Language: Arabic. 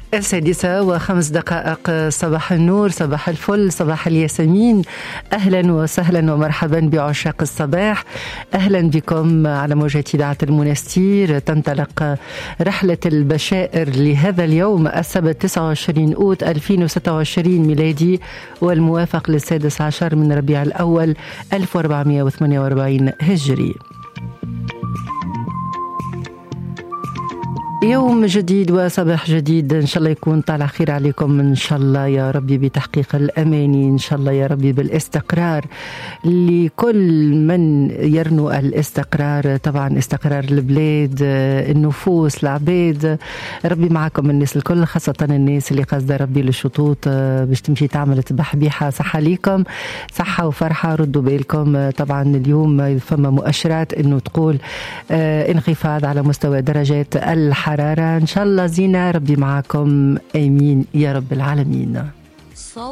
6:05 صباح النور، صباح الفل، صباح الياسمين. أهلا وسهلا ومرحبا بعشاق الصباح. أهلا بكم على موجة إذاعة المنستير. تنطلق رحلة البشائر لهذا اليوم السبت 29 أوت 2026 ميلادي، والموافق ل16 من ربيع الأول 1448 هجري. يوم جديد وصباح جديد، إن شاء الله يكون طالع خير عليكم إن شاء الله يا ربي، بتحقيق الأماني إن شاء الله يا ربي، بالاستقرار لكل من يرنو الاستقرار. طبعا استقرار البلاد، النفوس، العباد. ربي معكم الناس الكل، خاصة الناس اللي قصد ربي للشطوط باش تمشي تعمل تبحبيحة. صحة ليكم، صحة وفرحة. ردوا بالكم طبعا اليوم فما مؤشرات إنه تقول انخفاض على مستوى درجات الحرارة. إن شاء الله زينة. ربي معكم، آمين يا رب العالمين.